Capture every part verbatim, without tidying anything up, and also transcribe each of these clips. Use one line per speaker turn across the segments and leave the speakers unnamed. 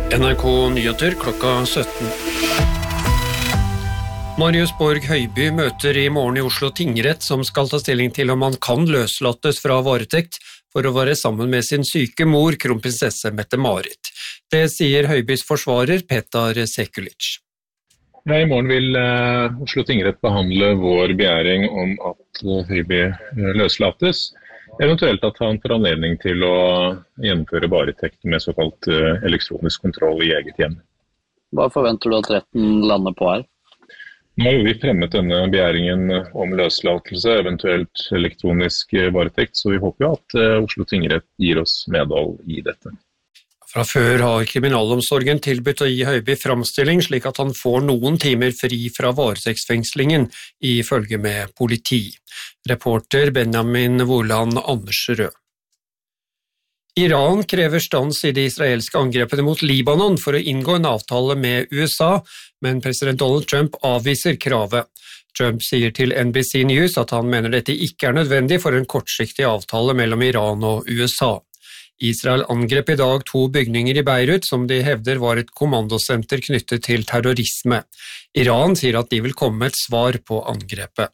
N R K Nyheter klokka sytten. Marius Borg Høiby møter i morgen i Oslo tingrett som skal ta stilling til om han kan løslates fra varetekt for å være sammen med sin syke mor, kronprinsesse Mette-Marit. Det sier Høibys forsvarer Petar Sekulic.
Ja, I morgen vil uh, Oslo tingrett behandle vår begjæring om at uh, Høiby uh, løslates, eventuelt at han får anledning til å gjennomføre varetekt med såkalt uh, elektronisk kontroll i eget hjem.
Hva forventer du at retten lander på her?
Nå har vi fremmet denne begjæringen om løslatelse, eventuelt elektronisk varetekt, så vi håper jo at uh, Oslo tingrett gir oss medhold i dette.
Fra før har kriminalomsorgen tilbudt å gi Høiby framstilling slik at han får noen timer fri fra varetektsfengslingen i følge med politi. Reporter Benjamin Woland Andersrød. Iran krever stans i de israelske angrepene mot Libanon for å inngå en avtale med U S A, men president Donald Trump avviser kravet. Trump sier til N B C News at han mener dette ikke er nødvendig for en kortsiktig avtale mellom Iran og U S A. Israel angrep i dag to bygninger i Beirut som de hevder var et kommandosenter knyttet til terrorisme. Iran sier at de vil komme med et svar på angrepet.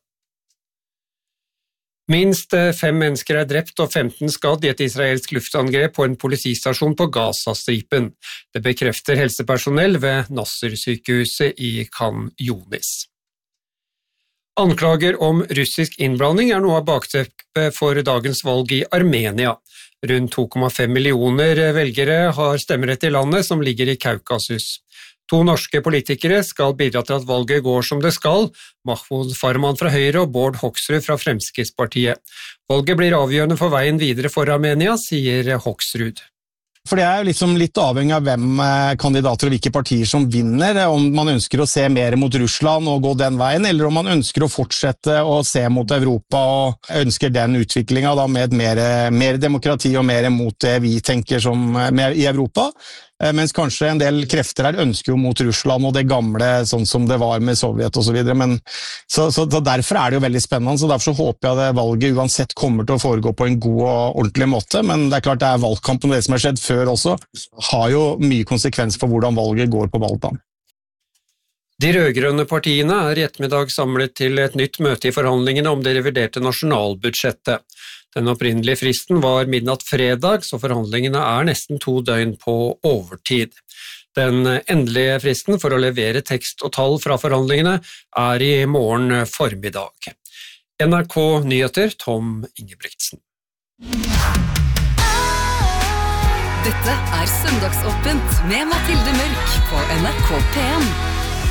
Minst fem mennesker er drept og femten skadd i et israelsk luftangrep på en politistasjon på Gaza-stripen. Det bekrefter helsepersonell ved Nasser-sykehuset i Khan Yunis. Anklager om russisk innblanding er noe av bakteppet for dagens valg i Armenia. Rundt to komma fem millioner velgere har stemmerett i landet som ligger i Kaukasus. To norske politikere skal bidra til at valget går som det skal, Mahmoud Farman fra Høyre og Bård Hoksrud fra Fremskrittspartiet. Valget blir avgjørende for veien videre for Armenia, sier Hoksrud.
For det er liksom litt avhengig av hvem kandidater og hvilke partier som vinner, om man ønsker å se mer mot Russland og gå den veien, eller om man ønsker å fortsette å se mot Europa og ønsker den utviklingen da med et mer, mer demokrati og mer mot det vi tenker som mer i Europa. Mens kanskje en del krefter her ønsker jo mot Russland og det gamle, sånn som det var med Sovjet og så videre. Men, så, så, så derfor er det jo veldig spennende, så derfor så håper jeg at valget uansett kommer til å foregå på en god og ordentlig måte, men det er klart det er valgkampen og det som har skjedd før også, har jo mye konsekvens for hvordan valget går på Balkan.
De rødgrønne partiene er i ettermiddag samlet til et nytt møte i forhandlingene om det reviderte nasjonalbudsjettet. Den opprinnelige fristen var midnatt fredag, så forhandlingene er nesten to døgn på overtid. Den endelige fristen for å levere tekst og tall fra forhandlingene er i morgen formiddag. N R K Nyheter, Tom Ingebrigtsen.
Dette er Søndagsåpent med Mathilde Mørk på N R K P en.